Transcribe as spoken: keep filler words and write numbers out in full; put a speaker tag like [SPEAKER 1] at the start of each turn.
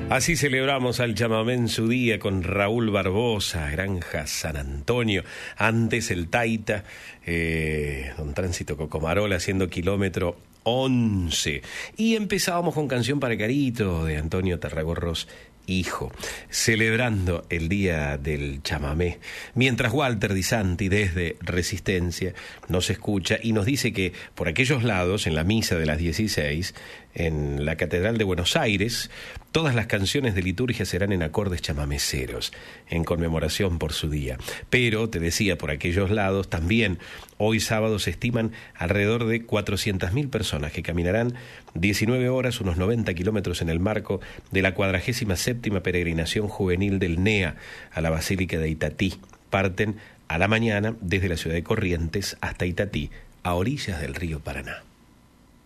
[SPEAKER 1] Así celebramos al chamamé en su día con Raúl Barbosa, Granja San Antonio. Antes el Taita, eh, don Tránsito Cocomarola haciendo kilómetro once. Y empezábamos con Canción para Carito de Antonio Tarragorros Hijo, celebrando el día del chamamé. Mientras Walter Di Santi desde Resistencia nos escucha y nos dice que por aquellos lados, en la misa de las dieciséis, en la Catedral de Buenos Aires, todas las canciones de liturgia serán en acordes chamameceros, en conmemoración por su día. Pero, te decía, por aquellos lados también, hoy sábado se estiman alrededor de cuatrocientas mil personas que caminarán diecinueve horas, unos noventa kilómetros en el marco de la cuadragésima séptima peregrinación juvenil del N E A a la Basílica de Itatí. Parten a la mañana desde la ciudad de Corrientes hasta Itatí, a orillas del río Paraná.